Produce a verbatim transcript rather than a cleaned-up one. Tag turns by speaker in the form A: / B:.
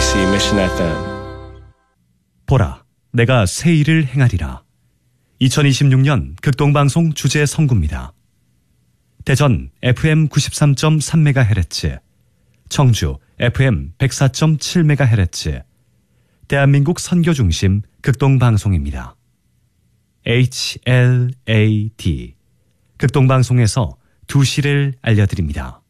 A: 케이비씨 Mission 에프엠.
B: 보라, 내가 새 일을 행하리라. 이천이십육 년 극동방송 주제 선구입니다. 대전 에프엠 구십삼 점 삼 메가헤르츠, 청주 에프엠 백사 점 칠 메가헤르츠, 대한민국 선교중심 극동방송입니다. 에이치엘에이디, 극동방송에서 두 시를 알려드립니다.